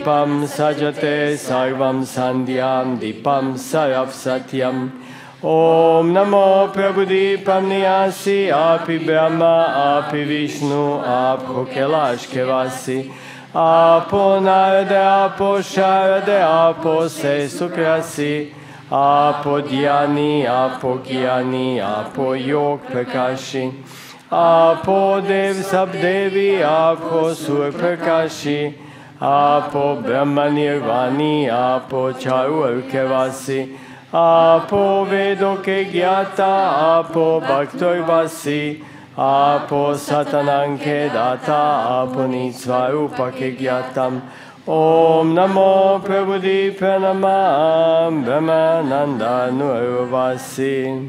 Dipam sajate sarvam sandhyam dipam sarv satyam. Om Namo Prabhudipam Niyasi Api Brahma Api Vishnu Apo Kailash Kevasi Apo Narade Apo Sharade Apo Se Sukrasi Apo Dhyani Apo Gyani Apo Yog Prakashi Apo Dev Sabdevi Apo Sur Prakashi Apo Brahma Nirvani Apo Charu Kevasi Apo Vedo ke Gyata Apo Bhaktor Vasi Apo Satanang ke Data Apo Nitsvarupa ke Gyatam. Om Namo Prabhuti Pranamam Brahmananda Nurvasi.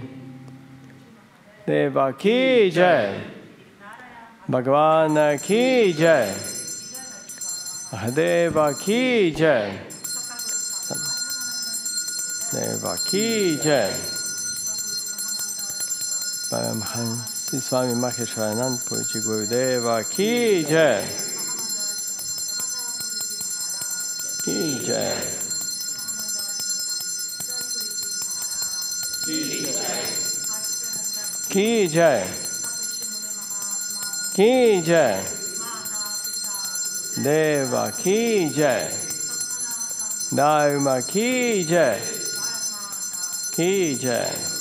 Devaki Jai, Bhagwan ki Jai, Mahadeva ki Jai, Devaki Jai. Paramhansa Swami Maheshwaranand Pujya Gurudeva ki Jai. Ki Jai. Ki Jai. Ki Jai. Ki Jai. Deva ki Jai. Dharma ki Jai. Ki Jai.